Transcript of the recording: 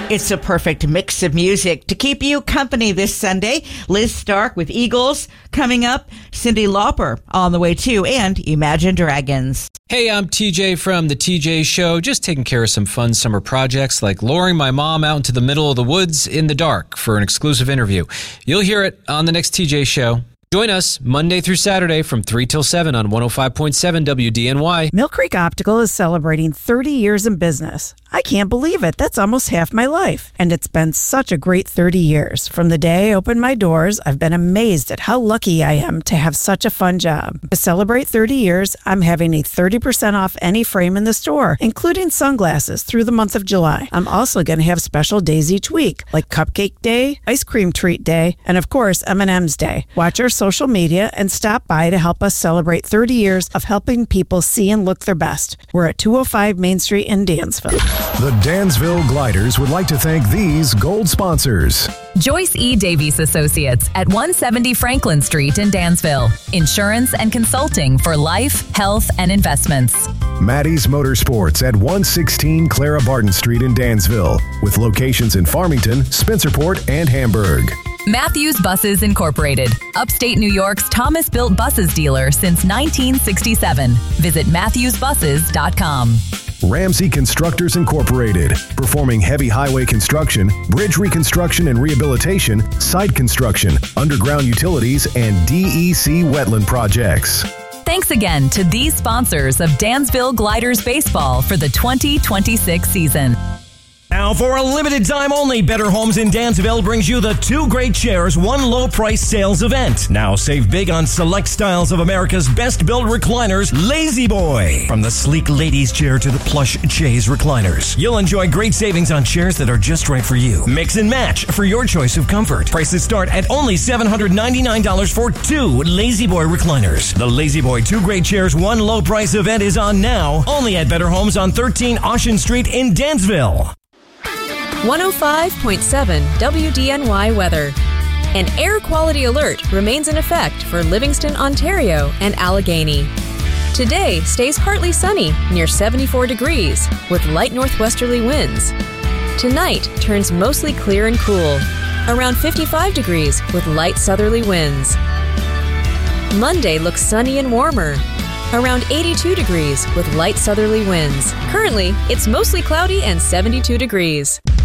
It's a perfect mix of music to keep you company this Sunday. Liz Stark with Eagles coming up, Cyndi Lauper on the way too, and Imagine Dragons. Hey, I'm TJ from The TJ Show, just taking care of some fun summer projects like luring my mom out into the middle of the woods in the dark for an exclusive interview. You'll hear it on the next TJ Show. Join us Monday through Saturday from 3 till 7 on 105.7 WDNY. Mill Creek Optical is celebrating 30 years in business. I can't believe it. That's almost half my life. And it's been such a great 30 years. From the day I opened my doors, I've been amazed at how lucky I am to have such a fun job. To celebrate 30 years, I'm having a 30% off any frame in the store, including sunglasses through the month of July. I'm also going to have special days each week, like Cupcake Day, Ice Cream Treat Day, and of course, M&M's Day. Watch our social media and stop by to help us celebrate 30 years of helping people see and look their best. We're at 205 Main Street in Dansville. The Dansville Gliders would like to thank these gold sponsors. Joyce E. Davies Associates at 170 Franklin Street in Dansville. Insurance and consulting for life, health, and investments. Maddie's Motorsports at 116 Clara Barton Street in Dansville, with locations in Farmington, Spencerport, and Hamburg. Matthews Buses Incorporated, upstate New York's Thomas Built Buses dealer since 1967. Visit MatthewsBuses.com. Ramsey Constructors Incorporated, performing heavy highway construction, bridge reconstruction and rehabilitation, site construction, underground utilities, and DEC wetland projects. Thanks again to these sponsors of Dansville Gliders Baseball for the 2026 season. Now, for a limited time only, Better Homes in Dansville brings you the 2 Great Chairs, 1 Low Price sales event. Now save big on select styles of America's best-built recliners, Lazy Boy. From the sleek ladies' chair to the plush chaise recliners, you'll enjoy great savings on chairs that are just right for you. Mix and match for your choice of comfort. Prices start at only $799 for 2 Lazy Boy recliners. The Lazy Boy 2 Great Chairs, 1 Low Price event is on now, only at Better Homes on 13 Ocean Street in Dansville. 105.7 WDNY weather. An air quality alert remains in effect for Livingston, Ontario and Allegheny. Today stays partly sunny near 74 degrees with light northwesterly winds. Tonight turns mostly clear and cool, around 55 degrees with light southerly winds. Monday looks sunny and warmer, around 82 degrees with light southerly winds. Currently, it's mostly cloudy and 72 degrees.